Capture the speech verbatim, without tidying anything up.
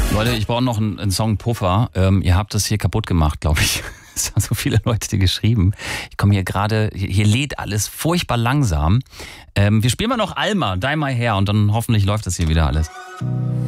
Leute, ich brauche noch einen, einen Song Puffer. Ähm, ihr habt das hier kaputt gemacht, glaube ich. Es haben so viele Leute die geschrieben. Ich komme hier gerade, hier, hier lädt alles furchtbar langsam. Ähm, wir spielen mal noch Alma, Dye My Hair und dann hoffentlich läuft das hier wieder alles.